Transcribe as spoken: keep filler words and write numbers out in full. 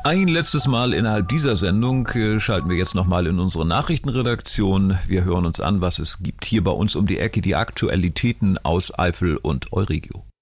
Ein letztes Mal innerhalb dieser Sendung äh, schalten wir jetzt nochmal in unsere Nachrichtenredaktion. Wir hören uns an, was es gibt hier bei uns um die Ecke, die Aktualitäten aus Eifel und Euregio.